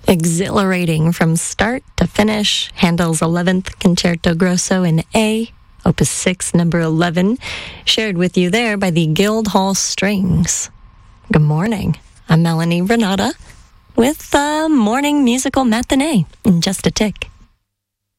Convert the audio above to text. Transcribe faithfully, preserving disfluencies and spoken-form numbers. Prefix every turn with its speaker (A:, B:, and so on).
A: Exhilarating from start to finish, Handel's eleventh Concerto Grosso in A, Opus six, number eleven, shared with you there by the Guildhall Strings. Good morning. I'm Melanie Renata with the Morning Musical Matinee in just a tick.